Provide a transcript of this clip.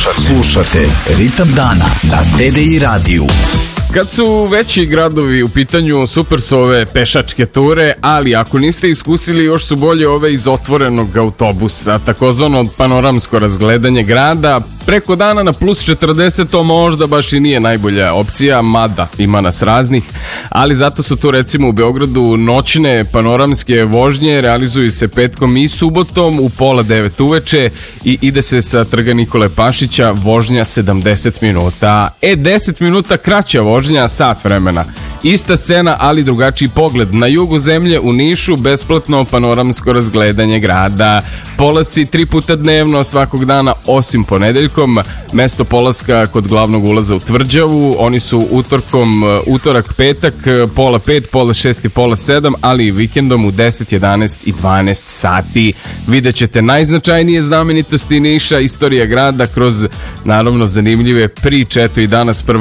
Slušate Ritam dana na TDI radiju. Kad su veći gradovi u pitanju, super su ove pešačke ture, ali ako niste iskusili, još su bolje ove iz otvorenog autobusa, takozvano panoramsko razgledanje grada. Preko dana na plus 40 to možda baš i nije najbolja opcija, mada ima nas raznih, ali zato su tu recimo u Beogradu noćne panoramske vožnje, realizuju se petkom i subotom u 8:30 uveče i ide se sa Trga Nikole Pašića, vožnja 70 minuta. 10 minuta kraća vožnja, sat vremena. Ista scena, ali drugačiji pogled. Na jugu zemlje u Nišu besplatno panoramsko razgledanje grada. Polasci 3 puta dnevno svakog dana osim ponedeljkom. Mesto polaska kod glavnog ulaza u Tvrđavu. Oni su utorak, petak, 5:30, 6:30 i 7:30, ali i vikendom u 10, 11 i 12 sati. Vidjet ćete najznačajnije znamenitosti Niša, istorija grada kroz naravno zanimljive priče. Eto i danas prva